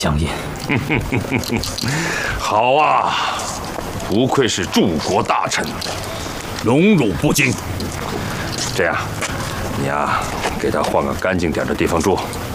相印。 好啊，不愧是柱国大臣，荣辱不惊。这样，你呀，给他换个干净点的地方住。